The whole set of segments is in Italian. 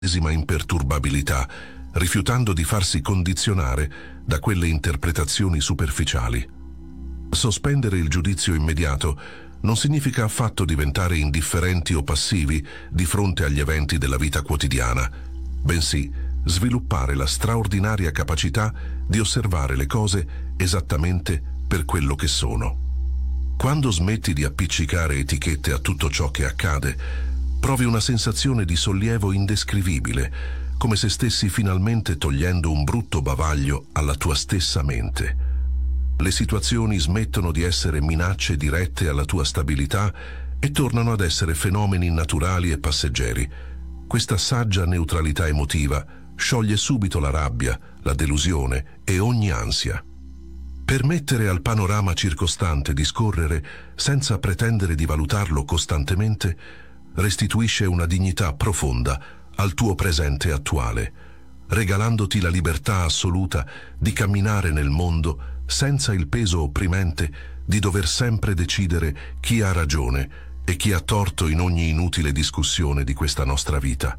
imperturbabilità, rifiutando di farsi condizionare da quelle interpretazioni superficiali. Sospendere il giudizio immediato non significa affatto diventare indifferenti o passivi di fronte agli eventi della vita quotidiana, bensì sviluppare la straordinaria capacità di osservare le cose esattamente per quello che sono. Quando smetti di appiccicare etichette a tutto ciò che accade, provi una sensazione di sollievo indescrivibile, come se stessi finalmente togliendo un brutto bavaglio alla tua stessa mente. Le situazioni smettono di essere minacce dirette alla tua stabilità e tornano ad essere fenomeni naturali e passeggeri. Questa saggia neutralità emotiva scioglie subito la rabbia, la delusione e ogni ansia. Permettere al panorama circostante di scorrere senza pretendere di valutarlo costantemente restituisce una dignità profonda al tuo presente attuale, regalandoti la libertà assoluta di camminare nel mondo senza il peso opprimente di dover sempre decidere chi ha ragione e chi ha torto in ogni inutile discussione di questa nostra vita.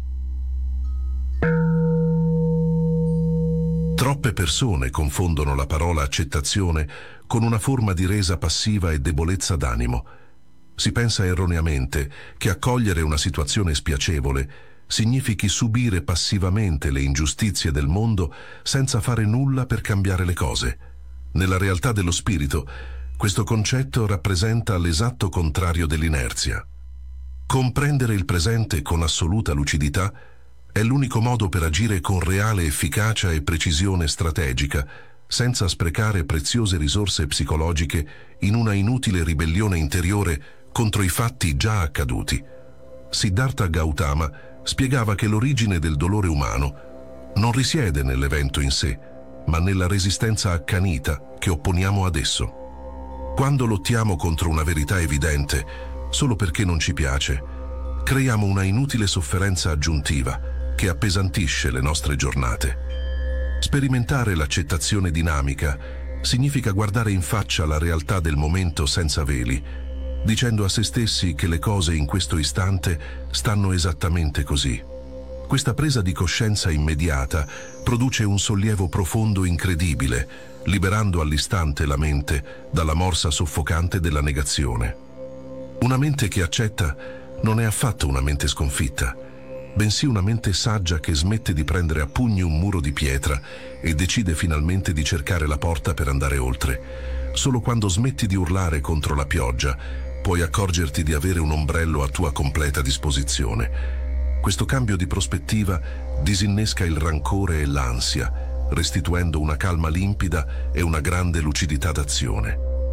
Troppe persone confondono la parola accettazione con una forma di resa passiva e debolezza d'animo. Si pensa erroneamente che accogliere una situazione spiacevole significhi subire passivamente le ingiustizie del mondo senza fare nulla per cambiare le cose. Nella realtà dello spirito, questo concetto rappresenta l'esatto contrario dell'inerzia. Comprendere il presente con assoluta lucidità è l'unico modo per agire con reale efficacia e precisione strategica, senza sprecare preziose risorse psicologiche in una inutile ribellione interiore contro i fatti già accaduti. Siddhartha Gautama spiegava che l'origine del dolore umano non risiede nell'evento in sé, ma nella resistenza accanita che opponiamo ad esso. Quando lottiamo contro una verità evidente, solo perché non ci piace, creiamo una inutile sofferenza aggiuntiva che appesantisce le nostre giornate. Sperimentare l'accettazione dinamica significa guardare in faccia la realtà del momento senza veli, dicendo a se stessi che le cose in questo istante stanno esattamente così. Questa presa di coscienza immediata produce un sollievo profondo incredibile, liberando all'istante la mente dalla morsa soffocante della negazione. Una mente che accetta non è affatto una mente sconfitta, bensì una mente saggia che smette di prendere a pugni un muro di pietra e decide finalmente di cercare la porta per andare oltre. Solo quando smetti di urlare contro la pioggia puoi accorgerti di avere un ombrello a tua completa disposizione. Questo cambio di prospettiva disinnesca il rancore e l'ansia, restituendo una calma limpida e una grande lucidità d'azione.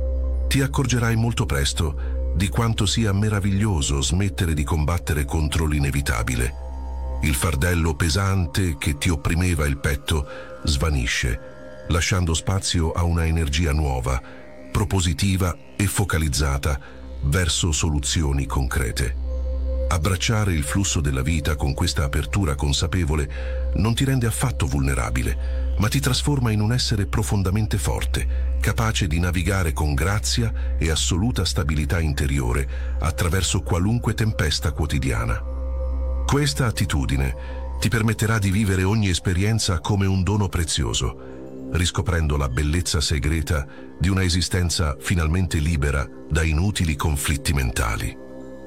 Ti accorgerai molto presto di quanto sia meraviglioso smettere di combattere contro l'inevitabile. Il fardello pesante che ti opprimeva il petto svanisce, lasciando spazio a una energia nuova, propositiva e focalizzata verso soluzioni concrete. Abbracciare il flusso della vita con questa apertura consapevole non ti rende affatto vulnerabile, ma ti trasforma in un essere profondamente forte, capace di navigare con grazia e assoluta stabilità interiore attraverso qualunque tempesta quotidiana. Questa attitudine ti permetterà di vivere ogni esperienza come un dono prezioso, riscoprendo la bellezza segreta di una esistenza finalmente libera da inutili conflitti mentali.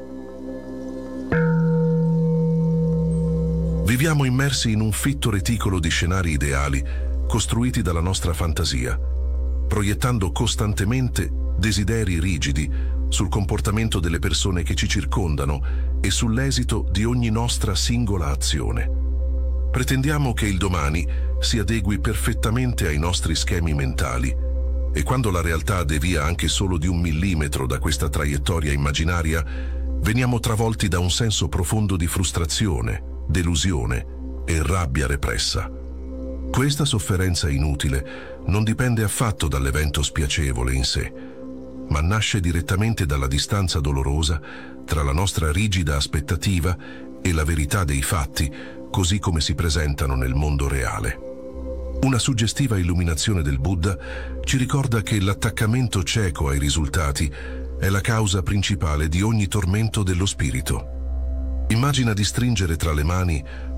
Viviamo immersi in un fitto reticolo di scenari ideali costruiti dalla nostra fantasia, proiettando costantemente desideri rigidi sul comportamento delle persone che ci circondano e sull'esito di ogni nostra singola azione. Pretendiamo che il domani si adegui perfettamente ai nostri schemi mentali e quando la realtà devia anche solo di 1 millimetro da questa traiettoria immaginaria, veniamo travolti da un senso profondo di frustrazione, delusione e rabbia repressa. Questa sofferenza inutile non dipende affatto dall'evento spiacevole in sé, ma nasce direttamente dalla distanza dolorosa tra la nostra rigida aspettativa e la verità dei fatti, così come si presentano nel mondo reale. Una suggestiva illuminazione del Buddha ci ricorda che l'attaccamento cieco ai risultati è la causa principale di ogni tormento dello spirito. Immagina di stringere tra le mani